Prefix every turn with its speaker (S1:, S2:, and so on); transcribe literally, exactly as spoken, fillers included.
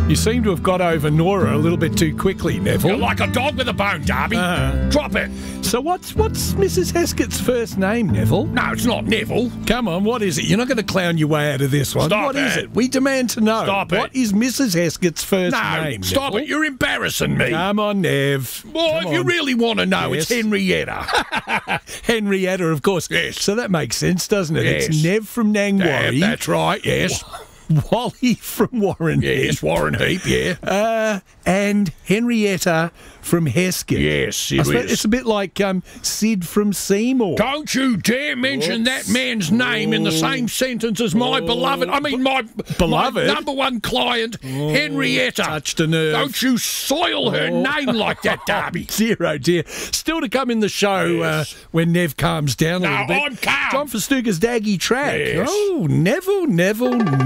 S1: You seem to have got over Nora a little bit too quickly, Neville.
S2: You're like a dog with a bone, Darby.
S1: Uh-huh.
S2: Drop it.
S1: So what's what's Missus Heskett's first name, Neville?
S2: No, it's not Neville.
S1: Come on, what is it? You're not going to clown your way out of this one.
S2: Stop
S1: What is
S2: it.
S1: it? We demand to know.
S2: Stop it.
S1: What is Missus Heskett's first
S2: No,
S1: name,
S2: stop
S1: Neville?
S2: it. You're embarrassing me.
S1: Come on, Nev.
S2: Well,
S1: Come
S2: if you
S1: on.
S2: really want to know,
S1: Yes.
S2: it's Henrietta.
S1: Henrietta, of course.
S2: Yes.
S1: So that makes sense, doesn't it?
S2: Yes.
S1: It's Nev from
S2: Damn,
S1: Nangwarry.
S2: that's right, yes.
S1: Wally from Warren
S2: Yes, Warren Heap, yeah.
S1: uh, and Henrietta from Heskett.
S2: Yes,
S1: I
S2: it
S1: suppose
S2: is.
S1: it's a bit like um, Sid from Seymour.
S2: Don't you dare mention
S1: Whoops.
S2: that man's name in the same sentence as my
S1: Oh.
S2: beloved, I mean my,
S1: Beloved?
S2: my number one client, Henrietta.
S1: touched a nerve.
S2: Don't you soil her
S1: Oh.
S2: name like that, Darby.
S1: Zero, dear. Still to come in the show
S2: Yes.
S1: uh, when Nev calms down a
S2: No,
S1: little bit.
S2: I'm calm.
S1: John Festuca's Daggy track.
S2: Yes.
S1: Oh, Neville, Neville,